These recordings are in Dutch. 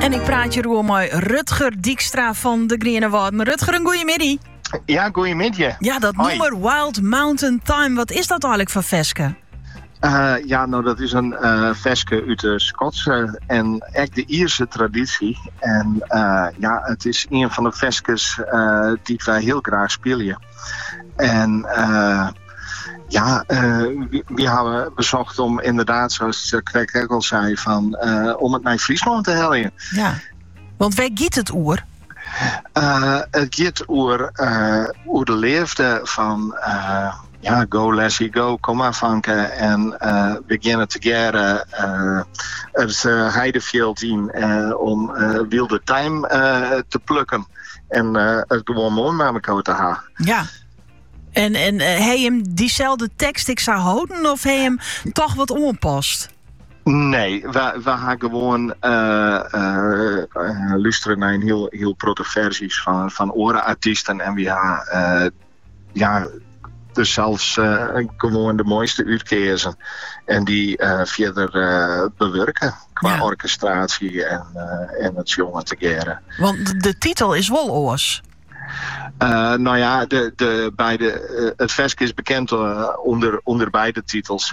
En ik praat je roer met Rutger Dijkstra van de Groene Woorden. Rutger, een goeiemiddag. Ja, goeiemiddag. Ja, dat nummer Wild Mountain Time. Wat is dat eigenlijk voor veske? Dat is een veske uit de Schotse en echt de Ierse traditie. En het is een van de veskes die wij heel graag spelen. En we hebben bezocht om inderdaad, zoals Craig ook al zei, om het naar Friesland te helpen. Ja, want waar gaat het oer? Het gaat over de leefde van go Lassie go, kom maar vanken en beginnen te geren het heideveld in om wilde time te plukken en het gewoon mooi met elkaar te hebben. Ja. En hij hem diezelfde tekst ik zou houden of hij hem toch wat onpast? Nee, we gaan gewoon luisteren naar een heel grote versies van orenartiesten en we gaan dus zelfs gewoon de mooiste uitkezen en die verder bewerken qua orchestratie en het jongen te geren. Want de titel is wel oors. Het vesk is bekend onder beide titels.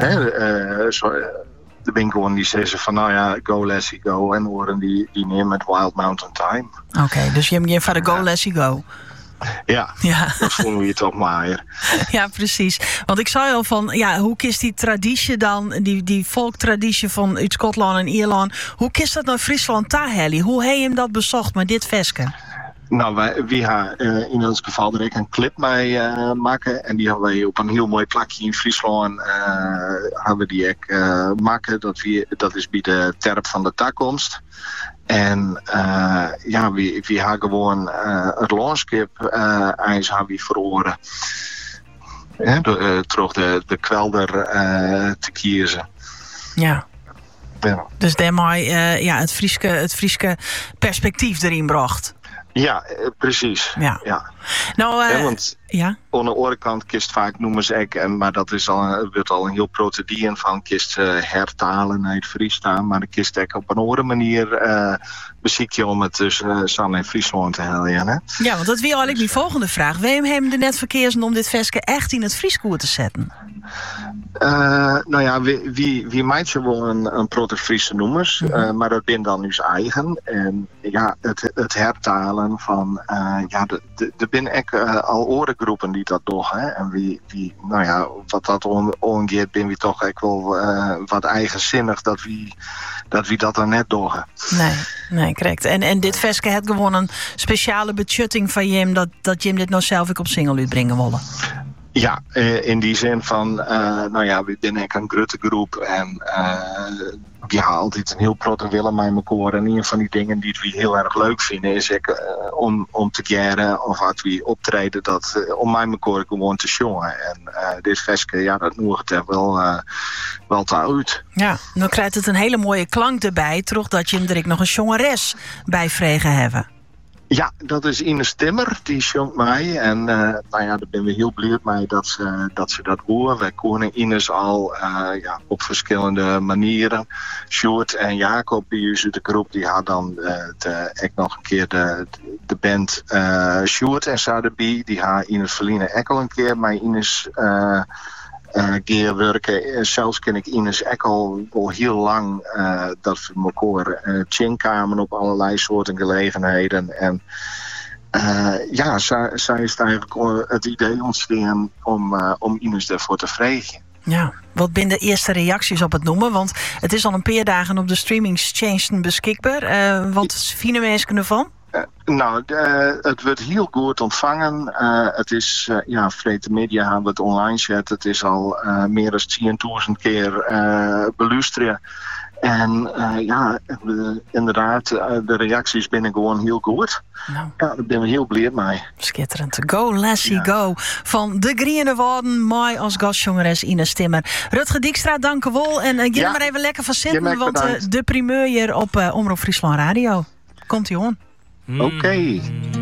De winkel die zeggen van go Lassie go en horen die nemen het Wild Mountain Time. Oké, dus je hebt hier van de go Lassie go. Ja, dat voelen we je toch maar. Ja, precies. Want ik zei al van, hoe kist die traditie dan, die volktraditie van uit Schotland en Ierland, hoe kist dat naar Friesland Taheli? Hoe heb je hem dat bezocht met dit veske? Nou, we gaan in ons geval er een clip mee maken. En die hebben wij op een heel mooi plakje in Friesland hebben die ook maken. Dat is bij de terp van de takkomst. En we gaan gewoon het landschap eens hebben verloren. Terug de kwelder te kiezen. Ja. Dus daarmee het Frieske perspectief erin bracht. Ja, precies. Ja. Nou, want aan de andere kant kist vaak noemen ze maar dat is wordt al een heel protedien van kist hertalen naar het Fries staan, maar de kist op een andere manier beziek je om het tussen San en Friesland te halen. Hè? Ja, want dat wil eigenlijk die volgende vraag. Waarom hebben er net verkeersen om dit veske echt in het Frieskoer te zetten? Wie maakt je wel een proto-Friese noemers, maar dat ben dan dus eigen. En het hertalen van, er zijn ook al orengroepen die dat doen. Hè? En wat dat ongeveer ben we toch ook wel wat eigenzinnig dat we dat dan net doen. Nee, correct. En dit veske heeft gewoon een speciale betjutting van Jim dat Jim dit nou zelf ook op single uitbrengen willen. Ja, in die zin van, we zijn een grote groep en altijd een heel protte willen met elkaar. En een van die dingen die we heel erg leuk vinden is om te geren of als we optreden om met elkaar gewoon te jongen. En dit veske, dat nodigt er wel te uit. Ja, dan krijgt het een hele mooie klank erbij, toch dat je hem direct nog een jongeres bij vregen hebben. Ja, dat is Ines Timmer, die jongt mij. En daar ben we heel blij mee dat ze dat horen. Wij konden Ines al op verschillende manieren. Sjoerd en Jacob, die is de groep, die had dan nog een keer de band Sjoerd en Sadeby. Die had Ines Verline ook al een keer met Ines geer werken. Zelfs ken ik Ines ook al heel lang dat we elkaar chinkamen op allerlei soorten gelegenheden. En zij is eigenlijk het idee ontstaan om Ines daarvoor te vregen. Ja, wat zijn de eerste reacties op het noemen? Want het is al een paar dagen op de streamingstjenesten beschikbaar. Wat vinden mensen ervan? Het wordt heel goed ontvangen. Het is, Vrede Media hebben het online gezet. Het is al meer dan 10.000 keer beluisteren. En inderdaad, de reacties binnen gewoon heel goed. Ja, daar ben we heel blij mee. Schitterend. Go Lassie go. Van de Groene Woorden, mij als gastjongeres Ines Timmer. Rutger Dijkstra, dank u wel. En je maar even lekker van zitten, want de primeur hier op Omroep Friesland Radio. Komt ie on. Oké.